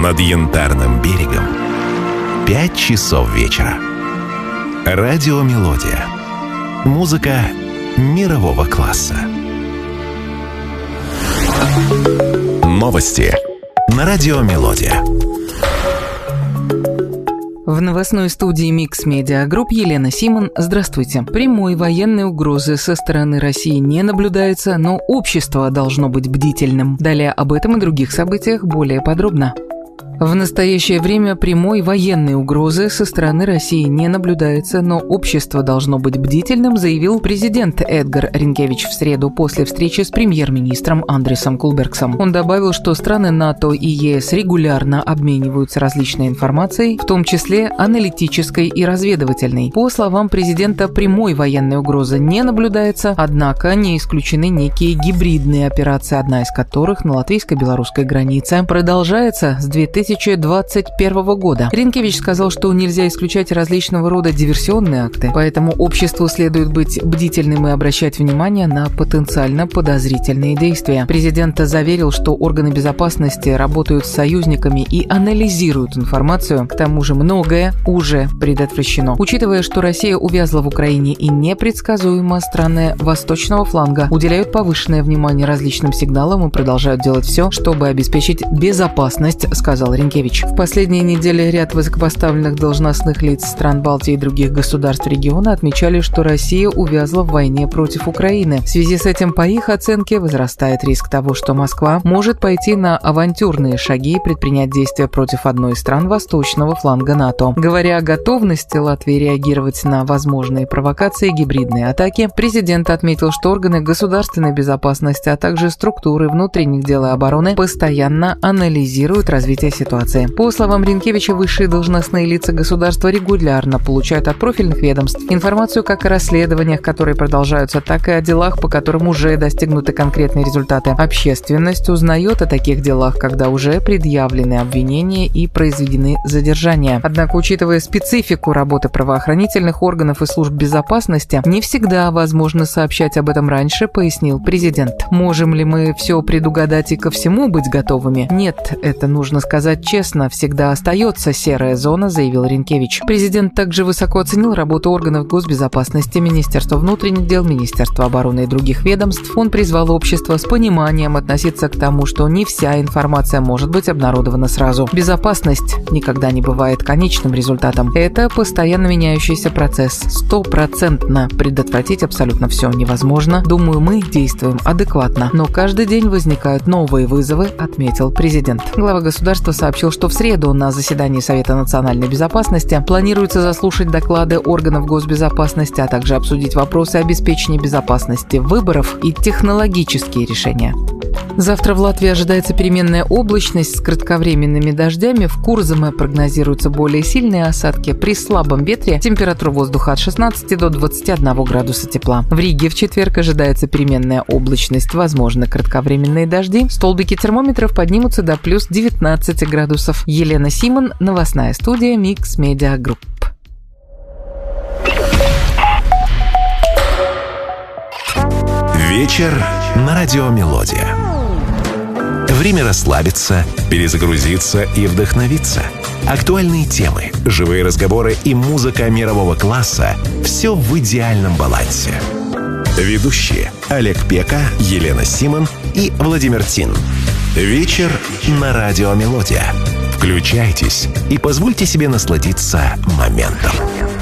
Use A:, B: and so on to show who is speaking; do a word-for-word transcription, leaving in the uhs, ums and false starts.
A: над Янтарным берегом пять часов вечера. Радио «Мелодия». Музыка мирового класса. Новости на радио «Мелодия».
B: В новостной студии Mix Media Group Елена Симон. Здравствуйте. Прямой военной угрозы со стороны России не наблюдается, но общество должно быть бдительным. Далее об этом и других событиях более подробно. В настоящее время прямой военной угрозы со стороны России не наблюдается, но общество должно быть бдительным, заявил президент Эдгар Ринкевич в среду после встречи с премьер-министром Андресом Кулбергсом. Он добавил, что страны НАТО и ЕС регулярно обмениваются различной информацией, в том числе аналитической и разведывательной. По словам президента, прямой военной угрозы не наблюдается, однако не исключены некие гибридные операции, одна из которых на латвийско-белорусской границе продолжается с две тысячи двадцать первого года. Ринкевич сказал, что нельзя исключать различного рода диверсионные акты, поэтому обществу следует быть бдительным и обращать внимание на потенциально подозрительные действия. Президент заверил, что органы безопасности работают с союзниками и анализируют информацию. К тому же многое уже предотвращено. Учитывая, что Россия увязла в Украине и непредсказуемо, страны восточного фланга уделяют повышенное внимание различным сигналам и продолжают делать все, чтобы обеспечить безопасность, сказал Ринкевич. В последние недели ряд высокопоставленных должностных лиц стран Балтии и других государств региона отмечали, что Россия увязла в войне против Украины. В связи с этим, по их оценке, возрастает риск того, что Москва может пойти на авантюрные шаги и предпринять действия против одной из стран восточного фланга НАТО. Говоря о готовности Латвии реагировать на возможные провокации и гибридные атаки, президент отметил, что органы государственной безопасности, а также структуры внутренних дел и обороны постоянно анализируют развитие ситуации. По словам Ринкевича, высшие должностные лица государства регулярно получают от профильных ведомств информацию как о расследованиях, которые продолжаются, так и о делах, по которым уже достигнуты конкретные результаты. Общественность узнает о таких делах, когда уже предъявлены обвинения и произведены задержания. Однако, учитывая специфику работы правоохранительных органов и служб безопасности, не всегда возможно сообщать об этом раньше, пояснил президент. Можем ли мы все предугадать и ко всему быть готовыми? Нет, это нужно сказать честно, всегда остается серая зона, заявил Ринкевич. Президент также высоко оценил работу органов госбезопасности, Министерства внутренних дел, Министерства обороны и других ведомств. Он призвал общество с пониманием относиться к тому, что не вся информация может быть обнародована сразу. Безопасность никогда не бывает конечным результатом. Это постоянно меняющийся процесс. Стопроцентно предотвратить абсолютно все невозможно. Думаю, мы действуем адекватно, но каждый день возникают новые вызовы, отметил президент. Глава государства сообщил, что в среду на заседании Совета национальной безопасности планируется заслушать доклады органов госбезопасности, а также обсудить вопросы обеспечения безопасности выборов и технологические решения. Завтра в Латвии ожидается переменная облачность с кратковременными дождями. В Курзаме прогнозируются более сильные осадки. При слабом ветре температура воздуха от шестнадцати до двадцати одного градуса тепла. В Риге в четверг ожидается переменная облачность, возможны кратковременные дожди. Столбики термометров поднимутся до плюс девятнадцати градусов. Елена Симон, новостная студия Mix Media Group.
A: Вечер на радио «Мелодия». Время расслабиться, перезагрузиться и вдохновиться. Актуальные темы, живые разговоры и музыка мирового класса – все в идеальном балансе. Ведущие Олег Пека, Елена Симон и Владимир Тин. Вечер на радио «Мелодия». Включайтесь и позвольте себе насладиться моментом.